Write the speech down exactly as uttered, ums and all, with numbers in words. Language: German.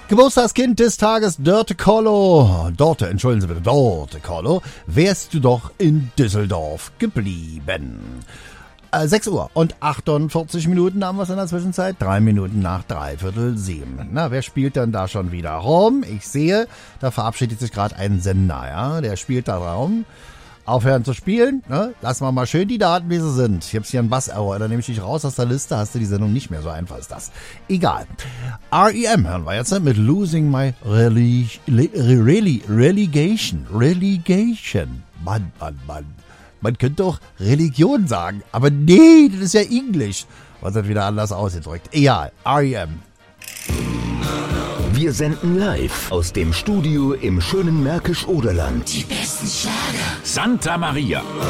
Geburtstagskind des Tages, Dörte Kollo. Dorte, entschuldigen Sie bitte, Dorte Kollo. Wärst du doch in Düsseldorf geblieben. Äh, sechs Uhr und achtundvierzig Minuten haben wir es in der Zwischenzeit. Drei Minuten nach dreiviertel sieben. Na, wer spielt denn da schon wieder rum? Ich sehe, da verabschiedet sich gerade ein Sender, ja. Der spielt da rum. Aufhören zu spielen, ne? Lassen wir mal schön die Daten, wie sie sind. Ich hab's hier einen Bass-Error, da nehme ich dich raus aus der Liste, hast du die Sendung nicht mehr, so einfach ist das. Egal. R E M hören wir jetzt mit Losing My Relig- Le- Reli- Relegation. Relegation. Mann, Mann, Mann. Man könnte doch Religion sagen, aber nee, das ist ja Englisch. Was hat wieder anders ausgedrückt? Egal, R E M. Wir senden live aus dem Studio im schönen Märkisch-Oderland. Die besten Schlager. Santa Maria.